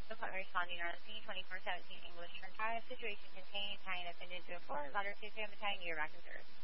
Responding on C-2417 English Turn 5, situation contained, tying up into a 4, ladder 2 battalion, near Rack and Third.